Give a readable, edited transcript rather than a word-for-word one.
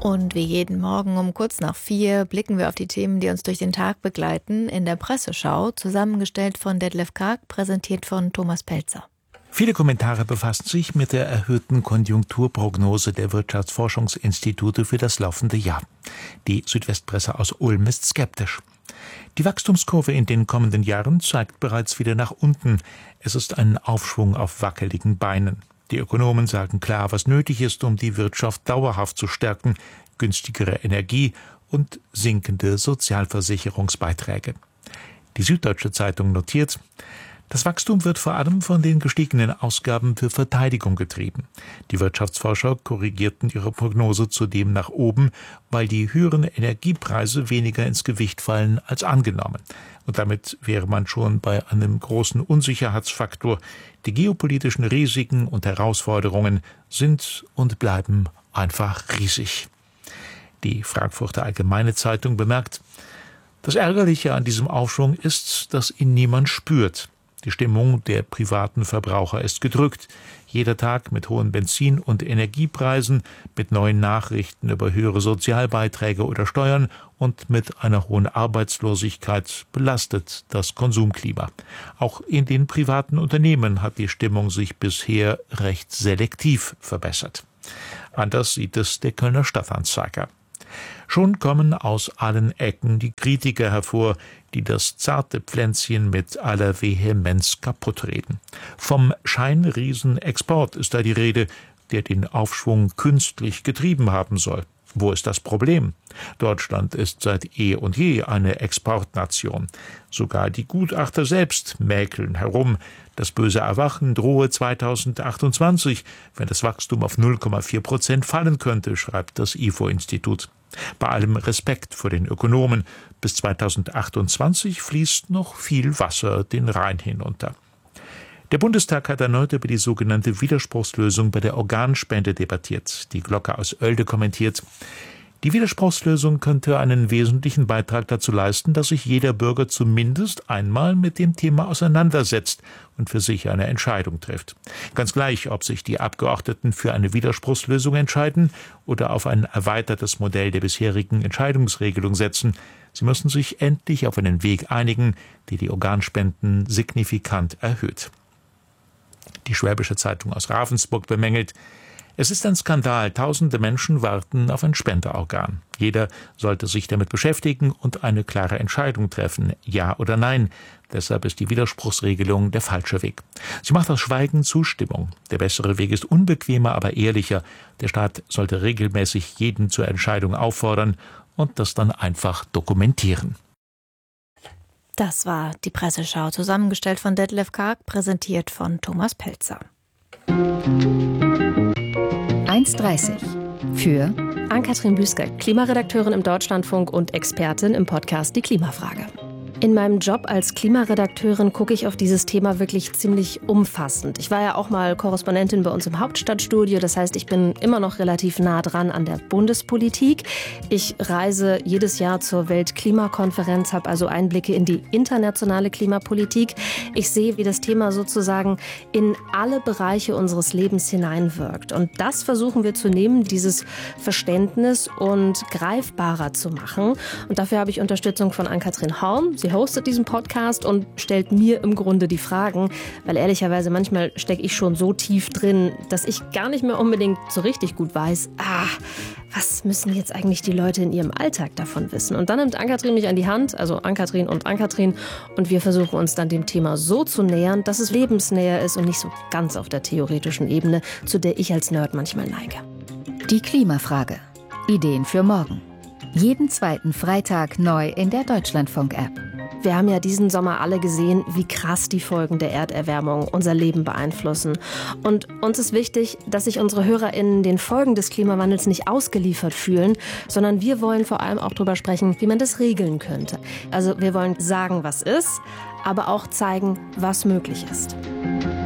Und wie jeden Morgen um kurz nach 4 blicken wir auf die Themen, die uns durch den Tag begleiten, in der Presseschau, zusammengestellt von Detlef Karg, präsentiert von Thomas Pelzer. Viele Kommentare befassen sich mit der erhöhten Konjunkturprognose der Wirtschaftsforschungsinstitute für das laufende Jahr. Die Südwestpresse aus Ulm ist skeptisch. Die Wachstumskurve in den kommenden Jahren zeigt bereits wieder nach unten. Es ist ein Aufschwung auf wackeligen Beinen. Die Ökonomen sagen klar, was nötig ist, um die Wirtschaft dauerhaft zu stärken: günstigere Energie und sinkende Sozialversicherungsbeiträge. Die Süddeutsche Zeitung notiert: Das Wachstum wird vor allem von den gestiegenen Ausgaben für Verteidigung getrieben. Die Wirtschaftsforscher korrigierten ihre Prognose zudem nach oben, weil die höheren Energiepreise weniger ins Gewicht fallen als angenommen. Und damit wäre man schon bei einem großen Unsicherheitsfaktor. Die geopolitischen Risiken und Herausforderungen sind und bleiben einfach riesig. Die Frankfurter Allgemeine Zeitung bemerkt: Das Ärgerliche an diesem Aufschwung ist, dass ihn niemand spürt. Die Stimmung der privaten Verbraucher ist gedrückt. Jeder Tag mit hohen Benzin- und Energiepreisen, mit neuen Nachrichten über höhere Sozialbeiträge oder Steuern und mit einer hohen Arbeitslosigkeit belastet das Konsumklima. Auch in den privaten Unternehmen hat die Stimmung sich bisher recht selektiv verbessert. Anders sieht es der Kölner Stadtanzeiger. Schon kommen aus allen Ecken die Kritiker hervor, die das zarte Pflänzchen mit aller Vehemenz kaputtreden. Vom Scheinriesen Export ist da die Rede, der den Aufschwung künstlich getrieben haben soll. Wo ist das Problem? Deutschland ist seit eh und je eine Exportnation. Sogar die Gutachter selbst mäkeln herum. Das böse Erwachen drohe 2028, wenn das Wachstum auf 0,4% fallen könnte, schreibt das IFO-Institut. Bei allem Respekt vor den Ökonomen, bis 2028 fließt noch viel Wasser den Rhein hinunter. Der Bundestag hat erneut über die sogenannte Widerspruchslösung bei der Organspende debattiert. Die Glocke aus Oelde kommentiert: Die Widerspruchslösung könnte einen wesentlichen Beitrag dazu leisten, dass sich jeder Bürger zumindest einmal mit dem Thema auseinandersetzt und für sich eine Entscheidung trifft. Ganz gleich, ob sich die Abgeordneten für eine Widerspruchslösung entscheiden oder auf ein erweitertes Modell der bisherigen Entscheidungsregelung setzen. Sie müssen sich endlich auf einen Weg einigen, der die Organspenden signifikant erhöht. Die Schwäbische Zeitung aus Ravensburg bemängelt: Es ist ein Skandal, tausende Menschen warten auf ein Spenderorgan. Jeder sollte sich damit beschäftigen und eine klare Entscheidung treffen, ja oder nein. Deshalb ist die Widerspruchsregelung der falsche Weg. Sie macht aus Schweigen Zustimmung. Der bessere Weg ist unbequemer, aber ehrlicher. Der Staat sollte regelmäßig jeden zur Entscheidung auffordern und das dann einfach dokumentieren. Das war die Presseschau, zusammengestellt von Detlef Karg, präsentiert von Thomas Pelzer. 1,30 für Ann-Kathrin Büsker, Klimaredakteurin im Deutschlandfunk und Expertin im Podcast Die Klimafrage. In meinem Job als Klimaredakteurin gucke ich auf dieses Thema wirklich ziemlich umfassend. Ich war ja auch mal Korrespondentin bei uns im Hauptstadtstudio. Das heißt, ich bin immer noch relativ nah dran an der Bundespolitik. Ich reise jedes Jahr zur Weltklimakonferenz, habe also Einblicke in die internationale Klimapolitik. Ich sehe, wie das Thema sozusagen in alle Bereiche unseres Lebens hineinwirkt. Und das versuchen wir zu nehmen, dieses Verständnis und greifbarer zu machen. Und dafür habe ich Unterstützung von Ann-Kathrin Horn. Sie hostet diesen Podcast und stellt mir im Grunde die Fragen, weil ehrlicherweise manchmal stecke ich schon so tief drin, dass ich gar nicht mehr unbedingt so richtig gut weiß, was müssen jetzt eigentlich die Leute in ihrem Alltag davon wissen? Und dann nimmt Ann-Kathrin mich an die Hand, also Ann-Kathrin und Ann-Kathrin, und wir versuchen uns dann dem Thema so zu nähern, dass es lebensnäher ist und nicht so ganz auf der theoretischen Ebene, zu der ich als Nerd manchmal neige. Die Klimafrage. Ideen für morgen. Jeden zweiten Freitag neu in der Deutschlandfunk-App. Wir haben ja diesen Sommer alle gesehen, wie krass die Folgen der Erderwärmung unser Leben beeinflussen. Und uns ist wichtig, dass sich unsere HörerInnen den Folgen des Klimawandels nicht ausgeliefert fühlen, sondern wir wollen vor allem auch darüber sprechen, wie man das regeln könnte. Also wir wollen sagen, was ist, aber auch zeigen, was möglich ist.